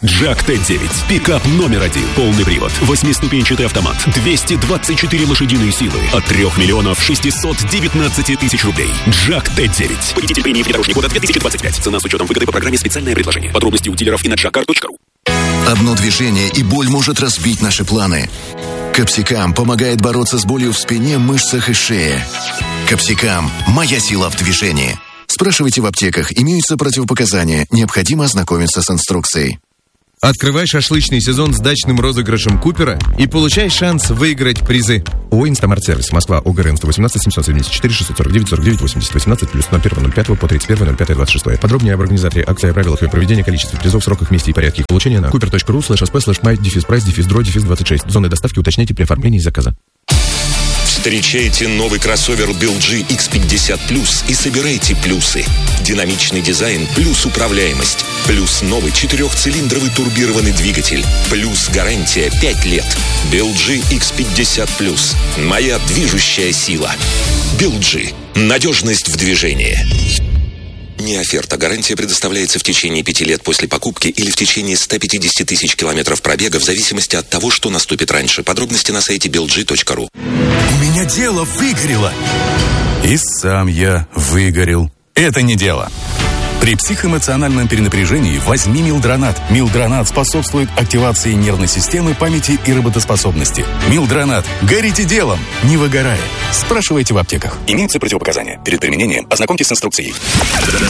Джак Т9. Пикап номер один. Полный привод. 8-ступенчатый автомат. 224 лошадиные силы. От 3 миллионов 619 тысяч рублей. Джак Т9. Победитель премии «Внедорожник года» 2025. Цена с учетом выгоды по программе «Специальное предложение». Подробности у дилеров и на jackcar.ru. Одно движение, и боль может разбить наши планы. Капсикам помогает бороться с болью в спине, мышцах и шее. Капсикам – моя сила в движении. Спрашивайте в аптеках, имеются противопоказания. Необходимо ознакомиться с инструкцией. Открывай шашлычный сезон с дачным розыгрышем Купера и получай шанс выиграть призы. ООО «Инстамарт-сервис», Москва, ОГРН 118 774 649 49 80 18 плюс 01.05 по 31.05.26. Подробнее об организаторе акции, о правилах ее проведения, количестве призов, сроках, месте и порядке их получения на cooper.ru/sp/my-price-26. Зоны доставки уточняйте при оформлении заказа. Встречайте новый кроссовер BLG X50 Plus и собирайте плюсы. Динамичный дизайн плюс управляемость. Плюс новый 4-цилиндровый турбированный двигатель. Плюс гарантия 5 лет. BLG X50 Plus. Моя движущая сила. BLG. Надежность в движении. Не оферта. Гарантия предоставляется в течение 5 лет после покупки или в течение 150 тысяч километров пробега в зависимости от того, что наступит раньше. Подробности на сайте belg.ru. У меня дело выгорело. И сам я выгорел. Это не дело. При психоэмоциональном перенапряжении возьми Милдронат. Милдронат способствует активации нервной системы, памяти и работоспособности. Милдронат. Горите делом, не выгорая. Спрашивайте в аптеках. Имеются противопоказания. Перед применением ознакомьтесь с инструкцией.